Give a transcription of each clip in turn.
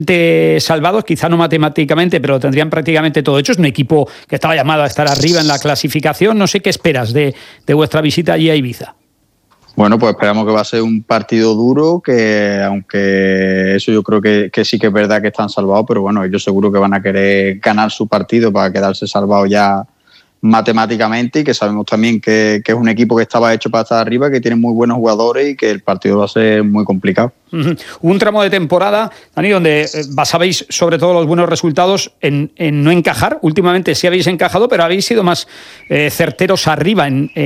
salvados, quizá no matemáticamente, pero tendrían prácticamente todo hecho. Es un equipo que estaba llamado a estar arriba en la clasificación. No sé qué esperas de vuestra visita allí a Ibiza. Bueno, pues esperamos que va a ser un partido duro, que aunque eso yo creo que sí que es verdad que están salvados, pero bueno, ellos seguro que van a querer ganar su partido para quedarse salvados ya matemáticamente, y que sabemos también que es un equipo que estaba hecho para estar arriba, que tiene muy buenos jugadores y que el partido va a ser muy complicado. Un tramo de temporada, Dani, donde basabais sobre todo los buenos resultados en no encajar. Últimamente sí habéis encajado, pero habéis sido más certeros arriba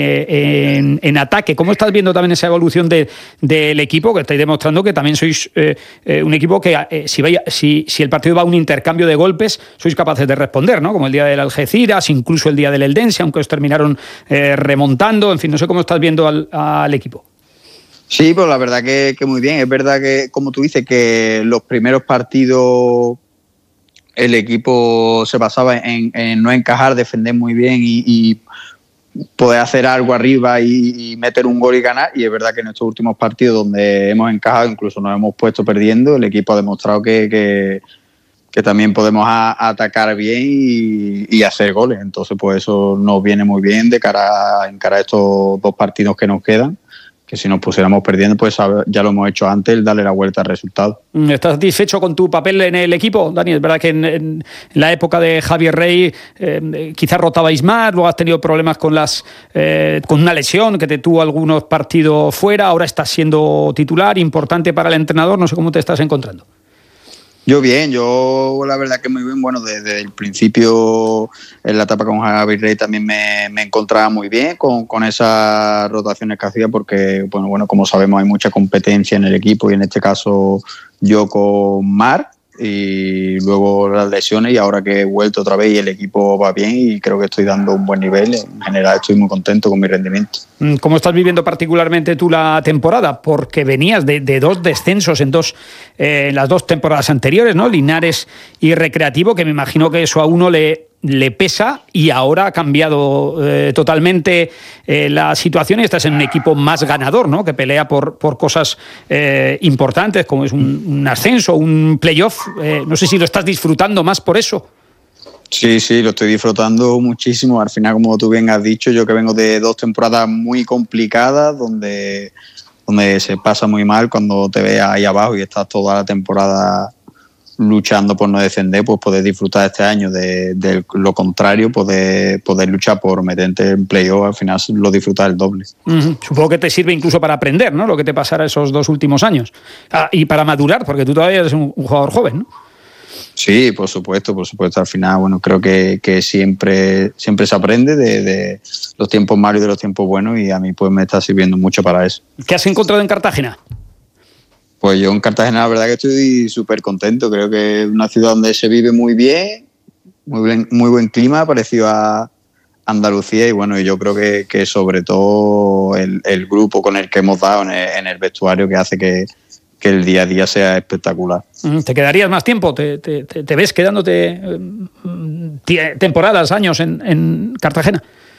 en ataque. ¿Cómo estás viendo también esa evolución del equipo? Que estáis demostrando que también sois un equipo que si el partido va a un intercambio de golpes, sois capaces de responder, ¿no? Como el día del Algeciras, incluso el día del Eldense, aunque os terminaron remontando. En fin, no sé cómo estás viendo al equipo. Sí, pues la verdad que muy bien. Es verdad que, como tú dices, que los primeros partidos el equipo se basaba en no encajar, defender muy bien y poder hacer algo arriba y meter un gol y ganar. Y es verdad que en estos últimos partidos donde hemos encajado, incluso nos hemos puesto perdiendo, el equipo ha demostrado que también podemos atacar bien y hacer goles. Entonces, pues eso nos viene muy bien de cara a encarar estos dos partidos que nos quedan, que si nos pusiéramos perdiendo, pues ya lo hemos hecho antes, el darle la vuelta al resultado. ¿Estás satisfecho con tu papel en el equipo, Dani? Es verdad que en la época de Javier Rey quizás rotabais más, luego has tenido problemas con una lesión que te tuvo algunos partidos fuera, ahora estás siendo titular, importante para el entrenador. No sé cómo te estás encontrando. Yo bien, yo la verdad que muy bien. Bueno, desde el principio en la etapa con Javier Rey también me encontraba muy bien con esas rotaciones que hacía, porque bueno, como sabemos hay mucha competencia en el equipo, y en este caso yo con Marc, y luego las lesiones, y ahora que he vuelto otra vez y el equipo va bien y creo que estoy dando un buen nivel. En general estoy muy contento con mi rendimiento. ¿Cómo estás viviendo particularmente tú la temporada? Porque venías de dos descensos en las dos temporadas anteriores, ¿no? Linares y Recreativo, que me imagino que eso a uno le pesa, y ahora ha cambiado totalmente la situación y estás en un equipo más ganador, ¿no? Que pelea por cosas importantes, como es un ascenso, un playoff. No sé si lo estás disfrutando más por eso. Sí, lo estoy disfrutando muchísimo. Al final, como tú bien has dicho, yo que vengo de dos temporadas muy complicadas, donde se pasa muy mal cuando te ves ahí abajo y estás toda la temporada luchando por no descender, pues poder disfrutar este año de lo contrario, poder luchar por meterte en playoff, al final lo disfrutas el doble. Supongo que te sirve incluso para aprender, ¿no? Lo que te pasara esos dos últimos años. Y para madurar, porque tú todavía eres un jugador joven, ¿no? Sí, por supuesto. Al final, bueno, creo que siempre se aprende de los tiempos malos y de los tiempos buenos, y a mí pues me está sirviendo mucho para eso. ¿Qué has encontrado en Cartagena? Pues yo en Cartagena la verdad que estoy súper contento. Creo que es una ciudad donde se vive muy bien, muy buen clima, parecido a Andalucía, y bueno, yo creo que sobre todo el grupo con el que hemos dado en el vestuario, que hace que el día a día sea espectacular. ¿Te quedarías más tiempo? ¿Te ves quedándote temporadas, años en Cartagena?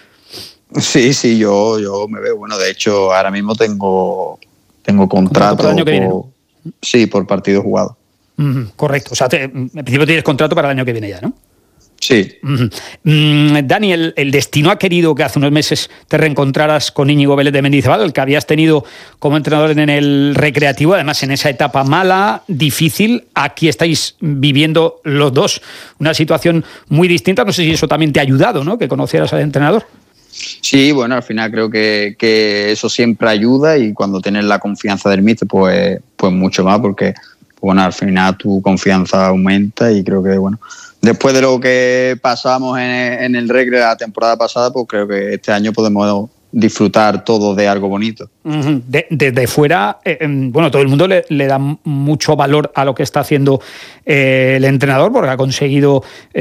Sí, yo me veo. Bueno, de hecho, ahora mismo tengo contrato para el año que viene, ¿no? Sí, por partido jugado. Correcto. O sea, en principio tienes contrato para el año que viene ya, ¿no? Sí. Dani, el destino ha querido que hace unos meses te reencontraras con Íñigo Vélez de Mendizábal, el que habías tenido como entrenador en el Recreativo, además en esa etapa mala, difícil. Aquí estáis viviendo los dos una situación muy distinta. No sé si eso también te ha ayudado, ¿no? Que conocieras al entrenador. Sí, bueno, al final creo que eso siempre ayuda, y cuando tienes la confianza del míster, pues mucho más, porque bueno, al final tu confianza aumenta, y creo que bueno, después de lo que pasamos en el Recre la temporada pasada, pues creo que este año podemos disfrutar todo de algo bonito. Desde fuera, bueno, todo el mundo le da mucho valor a lo que está haciendo el entrenador, porque ha conseguido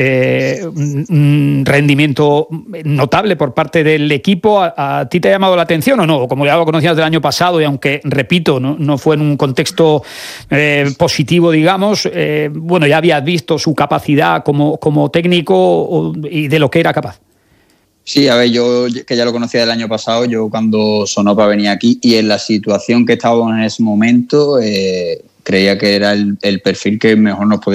un rendimiento notable por parte del equipo. ¿A ti te ha llamado la atención o no? Como ya lo conocías del año pasado, y aunque, repito, no fue en un contexto positivo, digamos, bueno, ya habías visto su capacidad como técnico y de lo que era capaz. Sí, a ver, yo que ya lo conocía del año pasado, yo cuando sonó para venir aquí y en la situación que estábamos en ese momento, creía que era el perfil que mejor nos podía